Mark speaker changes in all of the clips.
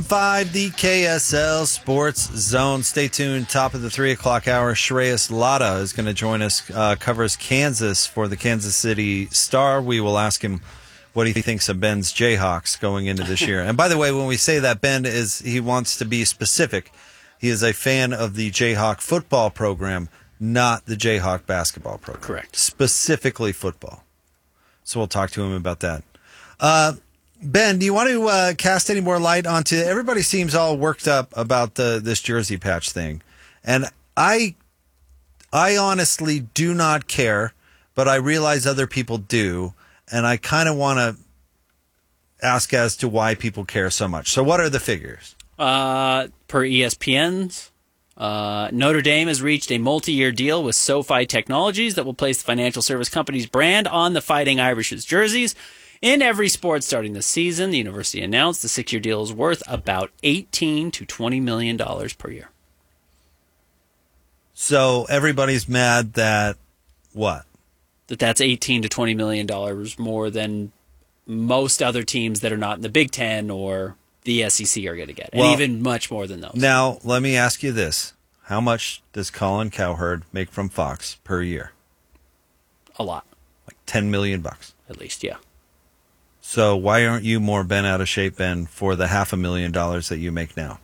Speaker 1: 5, the KSL Sports Zone. Stay tuned. Top of the 3 o'clock hour. Shreyas Laddha is going to join us, covers Kansas for the Kansas City Star. We will ask him what he thinks of Ben's Jayhawks going into this year. And by the way, when we say that, Ben he wants to be specific. He is a fan of the Jayhawk football program, not the Jayhawk basketball program.
Speaker 2: Correct.
Speaker 1: Specifically football. So we'll talk to him about that. Ben, do you want to cast any more light onto? Everybody seems all worked up about this jersey patch thing, and I honestly do not care, but I realize other people do, and I kind of want to ask as to why people care so much. So, what are the figures?
Speaker 2: Per ESPN's, Notre Dame has reached a multi-year deal with SoFi Technologies that will place the financial service company's brand on the Fighting Irish's jerseys. In every sport starting this season, the university announced the 6-year deal is worth about $18 to $20 million per year.
Speaker 1: So everybody's mad that what?
Speaker 2: That's $18 to $20 million more than most other teams that are not in the Big Ten or the SEC are going to get, and even much more than those.
Speaker 1: Now, let me ask you this. How much does Colin Cowherd make from Fox per year?
Speaker 2: A lot.
Speaker 1: Like $10 million.
Speaker 2: At least, yeah.
Speaker 1: So why aren't you more bent out of shape, Ben, for the $500,000 that you make now?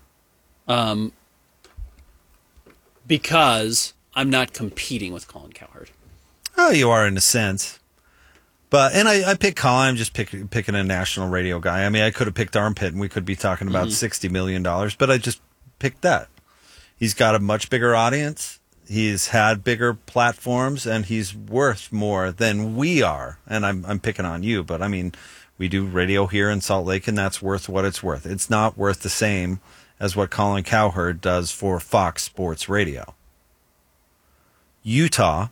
Speaker 2: Because I'm not competing with Colin Cowherd.
Speaker 1: Oh, you are in a sense. But I picked Colin. I'm just picking a national radio guy. I mean, I could have picked Armpit, and we could be talking about $60 million, but I just picked that. He's got a much bigger audience. He's had bigger platforms, and he's worth more than we are. And I'm picking on you, but I mean, we do radio here in Salt Lake, and that's worth what it's worth. It's not worth the same as what Colin Cowherd does for Fox Sports Radio. Utah,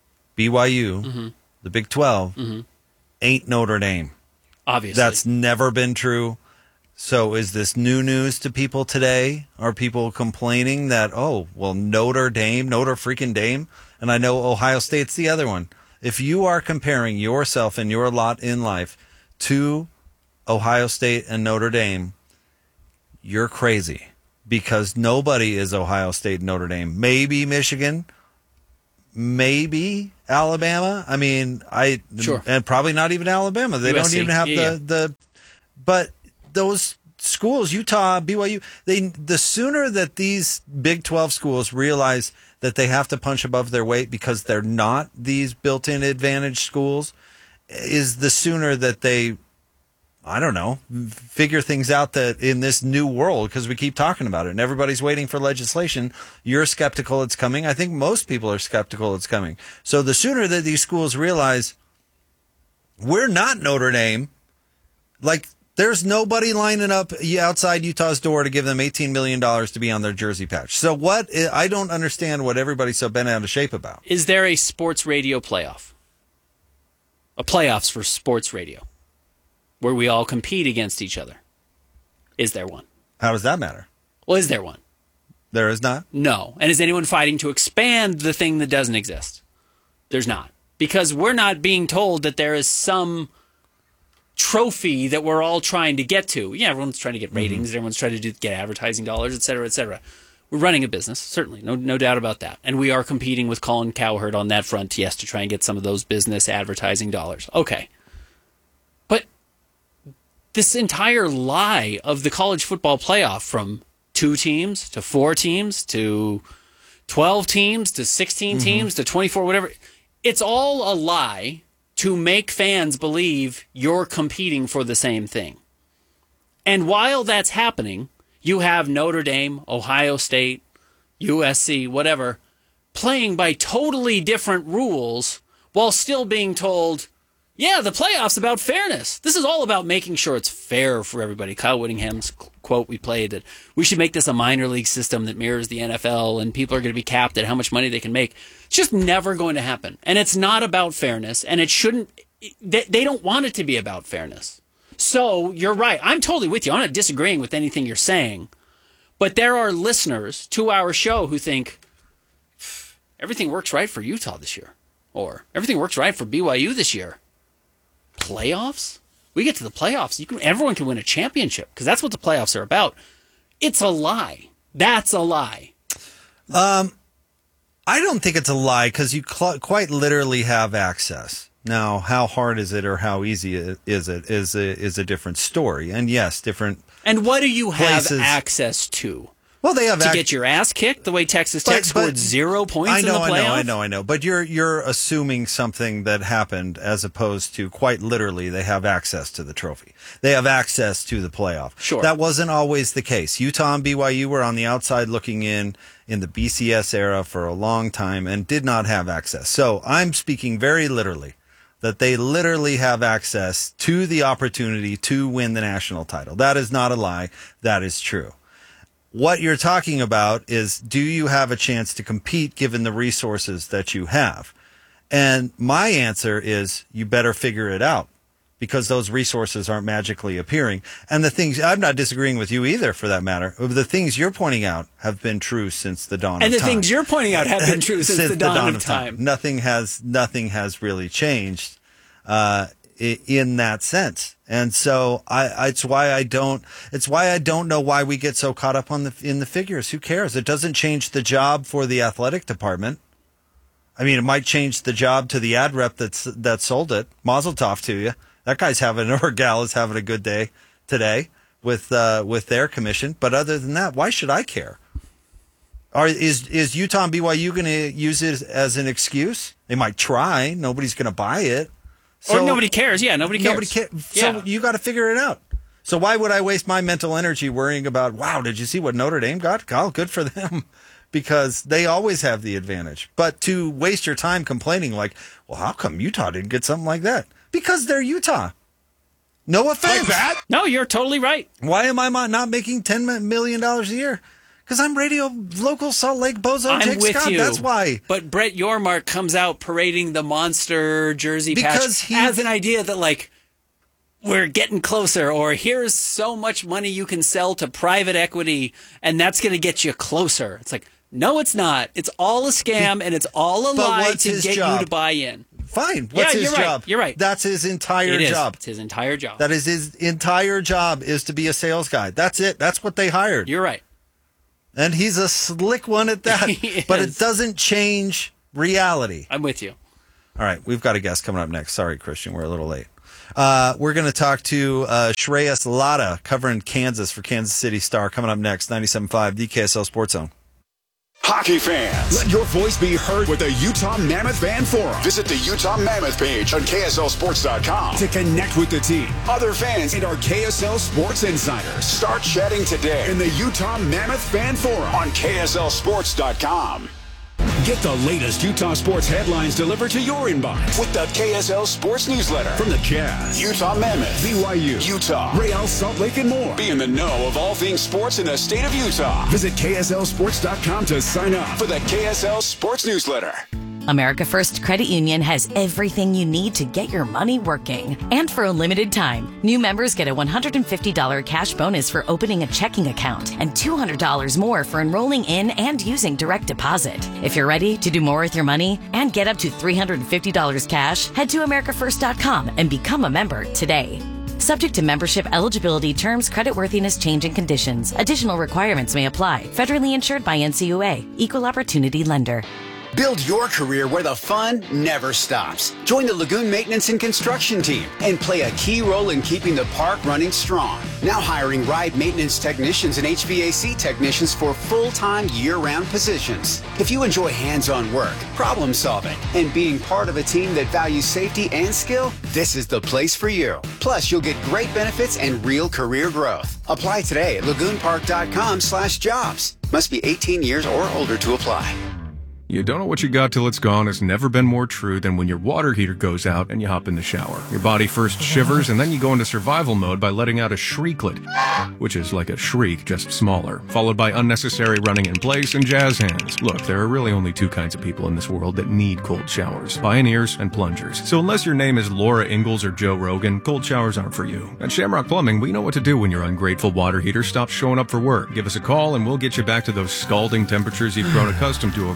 Speaker 1: BYU, the Big 12, ain't Notre Dame.
Speaker 2: Obviously.
Speaker 1: That's never been true. So is this new news to people today? Are people complaining that, Notre freaking Dame? And I know Ohio State's the other one. If you are comparing yourself and your lot in life to Ohio State and Notre Dame, you're crazy, because nobody is Ohio State and Notre Dame. Maybe Michigan, maybe Alabama. I mean,
Speaker 2: Sure.
Speaker 1: And probably not even Alabama. They
Speaker 2: USC.
Speaker 1: don't even have the but those schools, Utah, BYU, the sooner that these Big 12 schools realize that they have to punch above their weight because they're not these built-in advantage schools, is the sooner that they, I don't know, figure things out that in this new world, because we keep talking about it and everybody's waiting for legislation. You're skeptical it's coming. I think most people are skeptical it's coming. So the sooner that these schools realize we're not Notre Dame, like there's nobody lining up outside Utah's door to give them $18 million to be on their jersey patch. So what? I don't understand what everybody's so bent out of shape about.
Speaker 2: Is there a sports radio playoff? A playoffs for sports radio where we all compete against each other? Is there one?
Speaker 1: How does that matter?
Speaker 2: Well, is there one?
Speaker 1: There is not?
Speaker 2: No. And is anyone fighting to expand the thing that doesn't exist? There's not. Because we're not being told that there is some trophy that we're all trying to get to. Yeah, everyone's trying to get ratings. Everyone's trying to get advertising dollars, et cetera, et cetera. We're running a business, certainly. No doubt about that. And we are competing with Colin Cowherd on that front, yes, to try and get some of those business advertising dollars. Okay. But this entire lie of the college football playoff, from 2 teams to 4 teams to 12 teams to 16 teams to 24, whatever, it's all a lie to make fans believe you're competing for the same thing. And while that's happening, you have Notre Dame, Ohio State, USC, whatever, playing by totally different rules while still being told, yeah, the playoff's about fairness. This is all about making sure it's fair for everybody. Kyle Whittingham's quote we played, that we should make this a minor league system that mirrors the NFL and people are going to be capped at how much money they can make. It's just never going to happen. And it's not about fairness, and it shouldn't. They don't want it to be about fairness. So you're right. I'm totally with you. I'm not disagreeing with anything you're saying. But there are listeners to our show who think everything works right for Utah this year, or everything works right for BYU this year. Playoffs? we get to the playoffs, everyone can win a championship because that's what the playoffs are about. It's a lie. That's a lie.
Speaker 1: I don't think it's a lie because you quite literally have access. Now, how hard is it or how easy is it is a different story. And yes, different.
Speaker 2: And what do you have
Speaker 1: places.
Speaker 2: Access to?
Speaker 1: Well, they have
Speaker 2: to get your ass kicked the way Texas Tech scored 0 points in the playoff?
Speaker 1: I know. But you're assuming something that happened as opposed to quite literally they have access to the trophy. They have access to the playoff.
Speaker 2: Sure.
Speaker 1: That wasn't always the case. Utah and BYU were on the outside looking in the BCS era for a long time and did not have access. So I'm speaking very literally that they literally have access to the opportunity to win the national title. That is not a lie. That is true. What you're talking about is, do you have a chance to compete given the resources that you have? And my answer is, you better figure it out because those resources aren't magically appearing. And the things, I'm not disagreeing with you either for that matter. The things you're pointing out have been true since the dawn of time.
Speaker 2: And the things you're pointing out have been true since the dawn of time.
Speaker 1: Nothing has really changed in that sense. And so it's why I don't know why we get so caught up in the figures. Who cares? It doesn't change the job for the athletic department. I mean, it might change the job to the ad rep that sold it. Mazel tov to you. That guy's or gal is having a good day today with their commission. But other than that, why should I care? Is Utah and BYU going to use it as an excuse? They might try. Nobody's going to buy it.
Speaker 2: Or nobody cares. Yeah, nobody cares.
Speaker 1: So you got to figure it out. So why would I waste my mental energy worrying about, wow, did you see what Notre Dame got? Oh, good for them. Because they always have the advantage. But to waste your time complaining like, well, how come Utah didn't get something like that? Because they're Utah. No offense.
Speaker 3: Like that?
Speaker 2: No, you're totally right.
Speaker 1: Why am I not making $10 million a year? Because I'm radio local Salt Lake Bozo
Speaker 2: I'm
Speaker 1: Jake
Speaker 2: with
Speaker 1: Scott.
Speaker 2: you.
Speaker 1: That's why.
Speaker 2: But Brett Yormark comes out parading the monster jersey
Speaker 1: Because
Speaker 2: patch as an idea that, like, we're getting closer, or here's so much money you can sell to private equity, and that's going to get you closer. It's like, no, it's not. It's all a scam, and it's all a lie to get you to buy in.
Speaker 1: Fine. What's his job?
Speaker 2: You're right.
Speaker 1: That's his entire job.
Speaker 2: It's his entire job.
Speaker 1: That is his entire job, is to be a sales guy. That's it. That's what they hired.
Speaker 2: You're right.
Speaker 1: And he's a slick one at that. But it doesn't change reality.
Speaker 2: I'm with you.
Speaker 1: All right. We've got a guest coming up next. Sorry, Christian. We're a little late. We're going to talk to Shreyas Laddha covering Kansas for Kansas City Star coming up next. 97.5, the KSL Sports Zone.
Speaker 3: Hockey fans, let your voice be heard with the Utah Mammoth Fan Forum. Visit the Utah Mammoth page on KSLSports.com to connect with the team, other fans, and our KSL Sports insiders. Start chatting today in the Utah Mammoth Fan Forum on KSLSports.com. Get the latest Utah sports headlines delivered to your inbox with the KSL Sports Newsletter from the Jazz, Utah Mammoth, BYU, Utah, Real Salt Lake, and more. Be in the know of all things sports in the state of Utah. Visit KSLSports.com to sign up for the KSL Sports Newsletter.
Speaker 4: America First Credit Union has everything you need to get your money working. And for a limited time, new members get a $150 cash bonus for opening a checking account and $200 more for enrolling in and using direct deposit. If you're ready to do more with your money and get up to $350 cash, head to AmericaFirst.com and become a member today. Subject to membership eligibility, terms, creditworthiness, change, and conditions. Additional requirements may apply. Federally insured by NCUA. Equal Opportunity Lender.
Speaker 5: Build your career where the fun never stops. Join the Lagoon Maintenance and Construction team and play a key role in keeping the park running strong. Now hiring ride maintenance technicians and HVAC technicians for full-time year-round positions. If you enjoy hands-on work, problem solving, and being part of a team that values safety and skill, this is the place for you. Plus, you'll get great benefits and real career growth. Apply today at lagoonpark.com/jobs. Must be 18 years or older to apply.
Speaker 6: You don't know what you got till it's gone has never been more true than when your water heater goes out and you hop in the shower. Your body first shivers and then you go into survival mode by letting out a shrieklet, which is like a shriek, just smaller, followed by unnecessary running in place and jazz hands. Look, there are really only two kinds of people in this world that need cold showers, pioneers and plungers. So unless your name is Laura Ingalls or Joe Rogan, cold showers aren't for you. At Shamrock Plumbing, we know what to do when your ungrateful water heater stops showing up for work. Give us a call and we'll get you back to those scalding temperatures you've grown accustomed to over the years.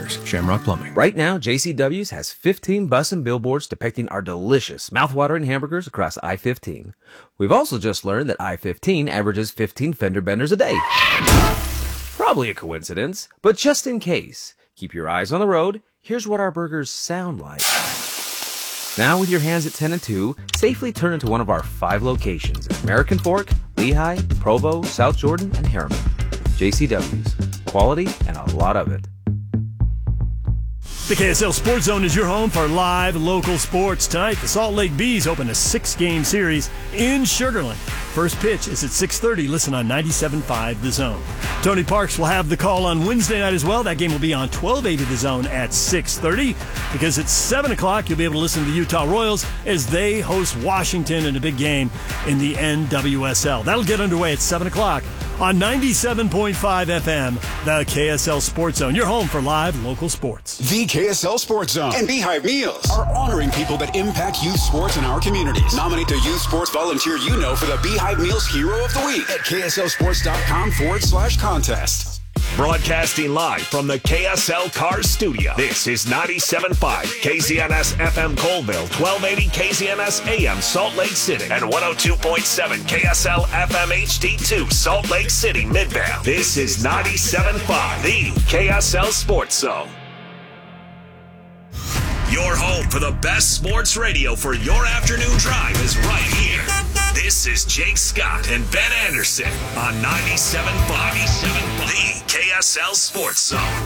Speaker 6: partners, Shamrock Plumbing.
Speaker 7: Right now, JCW's has 15 bus and billboards depicting our delicious, mouthwatering hamburgers across I-15. We've also just learned that I-15 averages 15 fender benders a day. Probably a coincidence, but just in case, keep your eyes on the road. Here's what our burgers sound like. Now with your hands at 10 and 2, safely turn into one of our 5 locations in American Fork, Lehigh, Provo, South Jordan, and Harriman. JCW's. Quality and a lot of it.
Speaker 8: The KSL Sports Zone is your home for live local sports. Tonight, the Salt Lake Bees open a 6-game series in Sugar Land. First pitch is at 6:30. Listen on 97.5 The Zone. Tony Parks will have the call on Wednesday night as well. That game will be on 1280 The Zone at 6:30. Because at 7 o'clock, you'll be able to listen to the Utah Royals as they host Washington in a big game in the NWSL. That'll get underway at 7 o'clock on 97.5 FM, the KSL Sports Zone, your home for live local sports.
Speaker 3: The KSL Sports Zone and Beehive Meals are honoring people that impact youth sports in our communities. Nominate the youth sports volunteer you know for the Beehive Meals Hero of the Week at KSLSports.com/contest.
Speaker 9: Broadcasting live from the KSL Cars Studio. This is 97.5 KZNS FM Colville, 1280 KZNS AM Salt Lake City, and 102.7 KSL FM HD2 Salt Lake City Midvale. This is 97.5, the KSL Sports Zone. Your home for the best sports radio for your afternoon drive is right here. This is Jake Scott and Ben Anderson on 97.5, the KSL Sports Zone.